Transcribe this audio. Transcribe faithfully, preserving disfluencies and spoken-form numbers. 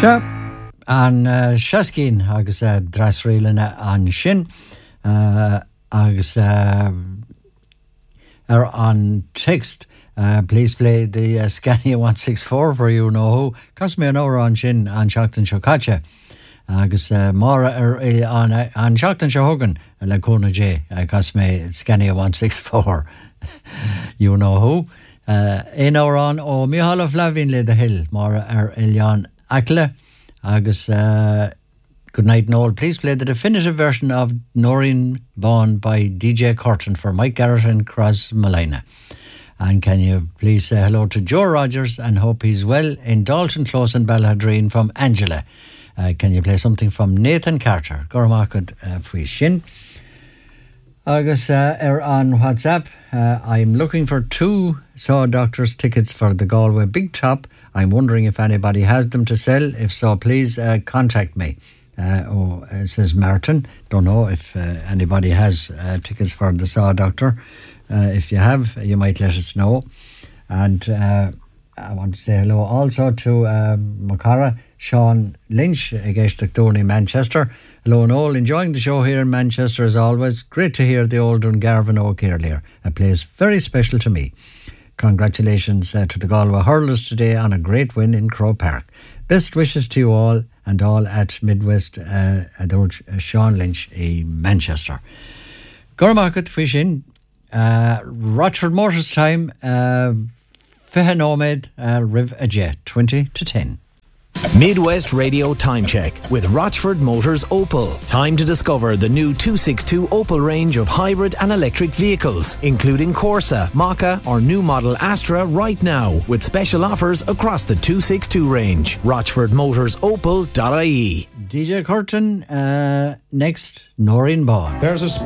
Se an uh, Shaskin agus uh, drasrílena an sin uh, agus uh, er on text uh, please play the uh, Scania one sixty-four for you know who cos me an hour on sin an Shockton Shokacha agus uh, Mara er uh, on uh, an Shockton Shohogan le Kona J uh, cos me Scania one sixty-four you know who uh, in hour on o Mihala Flavin le the hill Mara er Elian Akle agus uh, good night Noel. Please play the definitive version of Noreen Bond by D J Curtin for Mike Garrett and Cross Malina. And can you please say hello to Joe Rogers and hope he's well in Dalton Close and Ballahadreen from Angela. Uh, can you play something from Nathan Carter? Gormakad uh, Fui Shin. Agus uh, er on WhatsApp. Uh, I'm looking for two Saw Doctors tickets for the Galway Big Top. I'm wondering if anybody has them to sell. If so, please uh, contact me. Uh, oh, it says Martin. Don't know if uh, anybody has uh, tickets for the Saw Doctor. Uh, if you have, you might let us know. And uh, I want to say hello also to uh, Macara, Sean Lynch, against Downey, Manchester. Hello and all, enjoying the show here in Manchester as always. Great to hear the old Dungarvan Oak earlier. A place very special to me. Congratulations uh, to the Galway hurlers today on a great win in Crow Park. Best wishes to you all and all at Midwest uh, Adorj uh, Sean Lynch in Manchester. Gormarket Fishin, uh, Rochford Motors time, uh, Fehenomed uh, Riv Ajay, twenty to ten. Midwest Radio Time Check with Rochford Motors Opel. Time to discover the new two sixty-two Opel range of hybrid and electric vehicles, including Corsa, Maka or new model Astra right now, with special offers across the two sixty-two range. Rochford Motors Opel dot I E. D J Curtin, uh, next, Noreen Bond. There's a